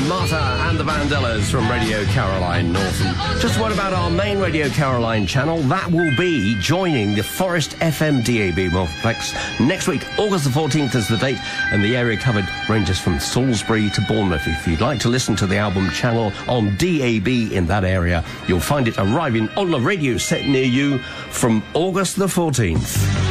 Marta and the Vandellas from Radio Caroline North. And just what about our main Radio Caroline channel? That will be joining the Forest FM DAB multiplex next week. August the 14th is the date, and the area covered ranges from Salisbury to Bournemouth. If you'd like to listen to the album channel on DAB in that area, you'll find it arriving on the radio set near you from August the 14th.